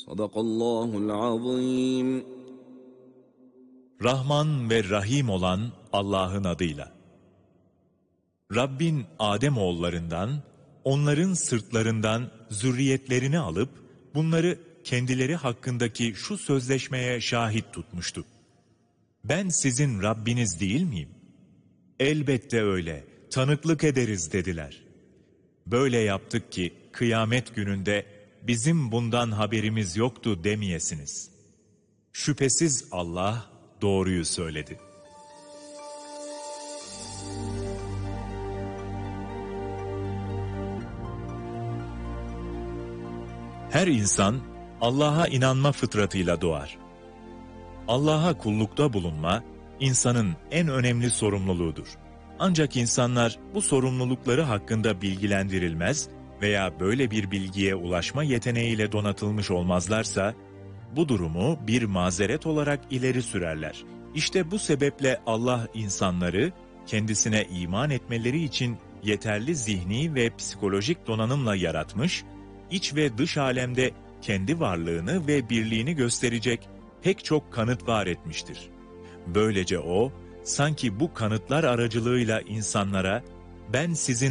Sadakallahul azim. Rahman ve Rahim olan Allah'ın adıyla. Rabbin Adem oğullarından, onların sırtlarından zürriyetlerini alıp, bunları kendileri hakkındaki şu sözleşmeye şahit tutmuştu. Ben sizin Rabbiniz değil miyim? Elbette öyle, tanıklık ederiz dediler. Böyle yaptık ki kıyamet gününde bizim bundan haberimiz yoktu demeyesiniz. Şüphesiz Allah doğruyu söyledi. Her insan Allah'a inanma fıtratıyla doğar. Allah'a kullukta bulunma, insanın en önemli sorumluluğudur. Ancak insanlar bu sorumlulukları hakkında bilgilendirilmez veya böyle bir bilgiye ulaşma yeteneğiyle donatılmış olmazlarsa, bu durumu bir mazeret olarak ileri sürerler. İşte bu sebeple Allah insanları, kendisine iman etmeleri için yeterli zihni ve psikolojik donanımla yaratmış, iç ve dış alemde kendi varlığını ve birliğini gösterecek pek çok kanıt var etmiştir. Böylece O, sanki bu kanıtlar aracılığıyla insanlara, ben sizin